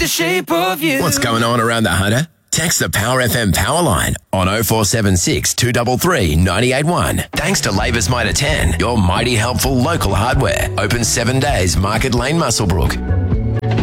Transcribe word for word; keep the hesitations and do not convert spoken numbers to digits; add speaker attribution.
Speaker 1: the shape of you.
Speaker 2: What's going on around the Hunter? Text the Power F M power line on oh four seven six, two three three, nine eight one. Thanks to Labour's Mitre ten, your mighty helpful local hardware. Open seven days, Market Lane, Muswellbrook.